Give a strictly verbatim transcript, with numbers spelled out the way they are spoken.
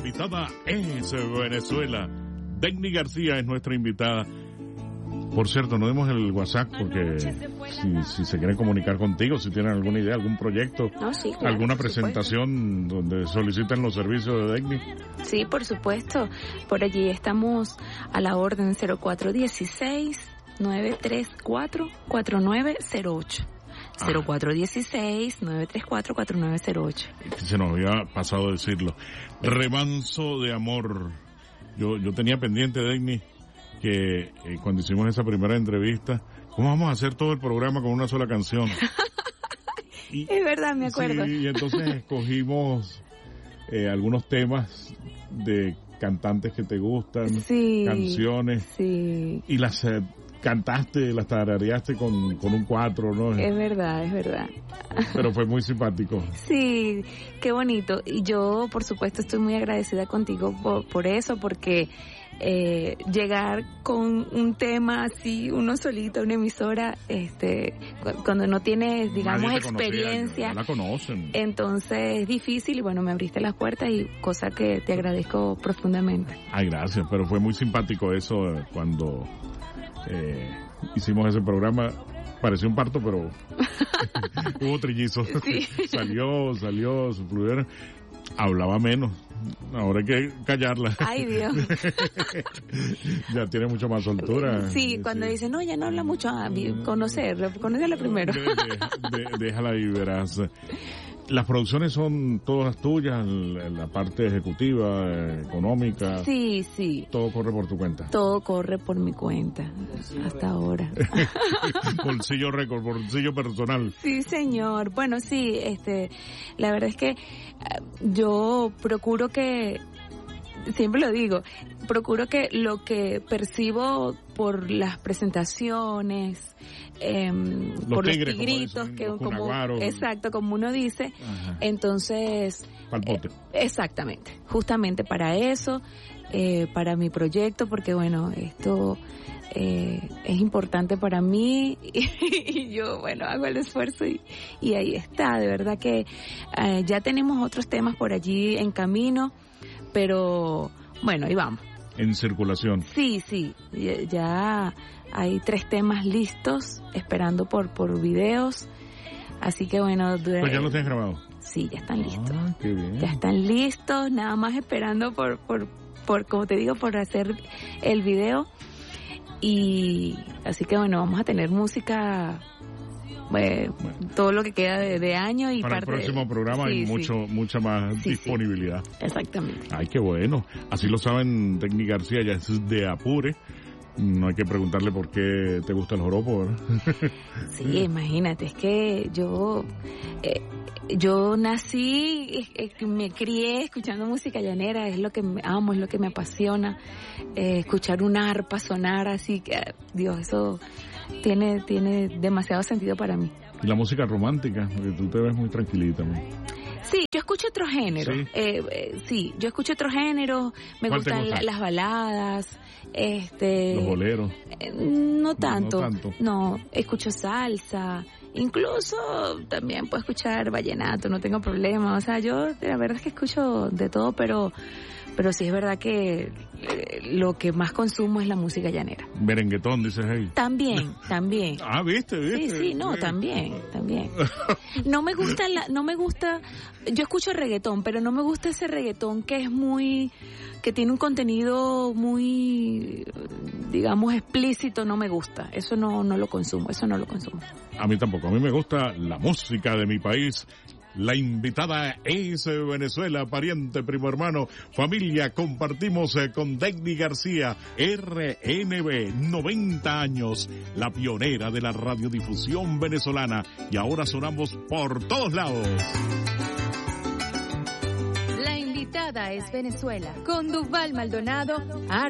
invitada es Venezuela. Degni García es nuestra invitada. Por cierto, no demos el WhatsApp porque si, si se quieren comunicar contigo, si tienen alguna idea, algún proyecto, no, sí, claro, alguna presentación donde soliciten los servicios de Degni. Sí, por supuesto. Por allí estamos a la orden cero cuatro uno seis, nueve tres cuatro, cuatro nueve cero ocho. cero cuatro uno seis, nueve tres cuatro, cuatro nueve cero ocho. Se nos había pasado decirlo. Remanso de amor. Yo, yo tenía pendiente, Degni, que eh, cuando hicimos esa primera entrevista, ¿cómo vamos a hacer todo el programa con una sola canción? Y, es verdad, me acuerdo. Sí, y entonces escogimos eh, algunos temas de cantantes que te gustan, sí, canciones, sí. y las eh, cantaste, las tarareaste con, con un cuatro, ¿no? Es verdad, es verdad. Pero fue muy simpático. Sí, qué bonito. Y yo, por supuesto, estoy muy agradecida contigo por, por eso, porque eh, llegar con un tema así, uno solito, una emisora, este, cuando no tienes, digamos, experiencia, conocía, no la conocen. Entonces es difícil y bueno, me abriste las puertas y cosa que te agradezco profundamente. Ay, gracias, pero fue muy simpático eso cuando eh, hicimos ese programa. Pareció un parto, pero hubo trillizos. Sí. Salió, salió, su fluidera. Hablaba menos. Ahora hay que callarla. Ay, Dios. Ya tiene mucho más soltura. Sí, cuando sí. Dice, no, ya no habla mucho. Ah, conocerla, conocerla primero. De, de, de, déjala y verás. Las producciones son todas tuyas, la parte ejecutiva, económica. Sí, sí. Todo corre por tu cuenta. Todo corre por mi cuenta, hasta ahora. Bolsillo récord, bolsillo personal. Sí, señor. Bueno, sí, este, la verdad es que uh, yo procuro que, siempre lo digo, procuro que lo que percibo por las presentaciones, eh, por tigres, los tigritos, como dicen, que los como, cunaguaros. Exacto, como uno dice. Ajá. Entonces, Palpote. Eh, exactamente, justamente para eso, eh, para mi proyecto, porque bueno, esto eh, es importante para mí y, y yo, bueno, hago el esfuerzo y, y ahí está. De verdad que eh, ya tenemos otros temas por allí en camino, pero bueno, ahí vamos. En circulación. Sí, sí, ya, ya hay tres temas listos, esperando por por videos, así que bueno. Dura... Pues ya los tienes grabados. Sí, ya están listos. Ah, qué bien. Ya están listos, nada más esperando por, por, por, como te digo, por hacer el video. Y así que bueno, vamos a tener música, bueno, bueno. todo lo que queda de, de año y para parte el próximo de... programa sí, hay mucho, sí. mucha más sí, disponibilidad. Sí. Exactamente. Ay, qué bueno. Así lo saben, Degni García ya es de Apure. No hay que preguntarle por qué te gusta el joropo, ¿verdad? Sí, imagínate, es que yo eh, yo nací, eh, me crié escuchando música llanera, es lo que me amo, es lo que me apasiona, eh, escuchar una arpa sonar así, que Dios, eso tiene tiene demasiado sentido para mí. Y la música romántica, porque tú te ves muy tranquilita, ¿no? Sí, yo escucho otros géneros. Sí, eh, eh, sí yo escucho otros géneros. Me gustan gusta? la, las baladas, este. Los boleros. Eh, no tanto. No, no tanto. No, escucho salsa. Incluso también puedo escuchar vallenato. No tengo problema. O sea, yo la verdad es que escucho de todo, pero. Pero sí es verdad que eh, lo que más consumo es la música llanera. Merenguetón, dices ahí. También, también. Ah, viste, viste. Sí, sí, no, sí. también, también. No me gusta, la, no me gusta, yo escucho reggaetón, pero no me gusta ese reggaetón que es muy, que tiene un contenido muy, digamos, explícito, no me gusta. Eso no, no lo consumo, eso no lo consumo. A mí tampoco, a mí me gusta la música de mi país. La invitada es Venezuela, pariente, primo hermano, familia. Compartimos con Degni García, R N B, noventa años, la pionera de la radiodifusión venezolana. Y ahora sonamos por todos lados. La invitada es Venezuela, con Duval Maldonado.